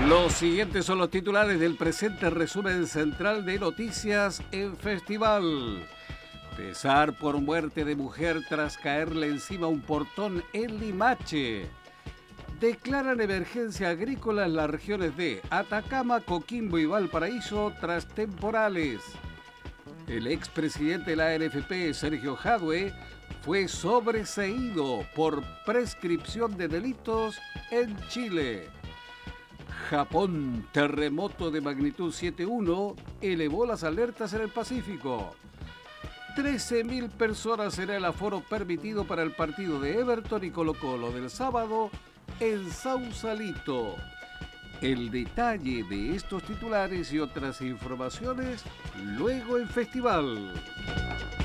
Los siguientes son los titulares del presente resumen central de noticias en Festival. Pesar por muerte de mujer tras caerle encima un portón en Limache. Declaran emergencia agrícola en las regiones de Atacama, Coquimbo y Valparaíso tras temporales. El expresidente de la ANFP, Sergio Jadue, fue sobreseído por prescripción de delitos en Chile. Japón, terremoto de magnitud 7.1, elevó las alertas en el Pacífico. 13.000 personas será el aforo permitido para el partido de Everton y Colo-Colo del sábado en Sausalito. El detalle de estos titulares y otras informaciones luego en Festival.